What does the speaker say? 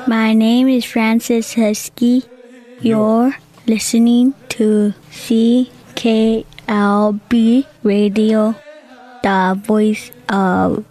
My name is Francis Husky. You're listening to CKLB Radio, the voice of